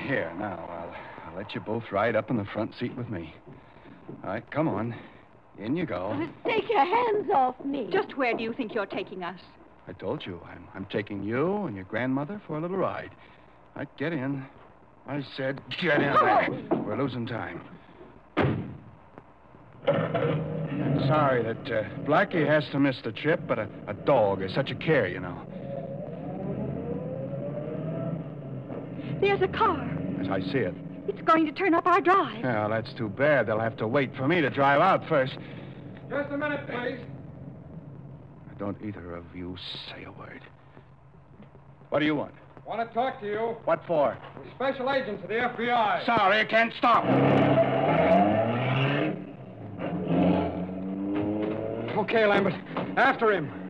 Here, now, I'll let you both ride up in the front seat with me. All right, come on. In you go. Take your hands off me. Just where do you think you're taking us? I told you, I'm taking you and your grandmother for a little ride. All right, get in. I said get in there. We're losing time. I'm sorry that Blackie has to miss the trip, but a dog is such a care, you know. There's a car. As I see it. It's going to turn up our drive. Well, that's too bad. They'll have to wait for me to drive out first. Just a minute, please. Don't either of you say a word. What do you want? Want to talk to you. What for? We're special agents of the FBI. Sorry, I can't stop. Okay, Lambert. After him.